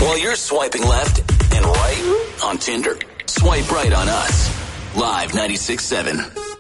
While you're swiping left and right on Tinder, swipe right on us. Live 96.7.